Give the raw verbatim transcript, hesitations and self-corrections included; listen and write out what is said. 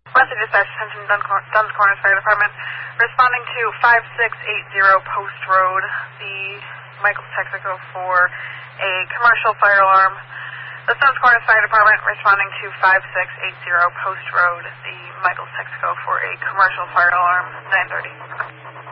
Western Dispatch, attention Duns Cor- Duns Corners Fire Department, responding to five six eight zero Post Road, the Michaels Texaco for a commercial fire alarm. The Duns Corners Fire Department responding to five six eight zero Post Road, the Michaels Texaco for a commercial fire alarm, nine thirty.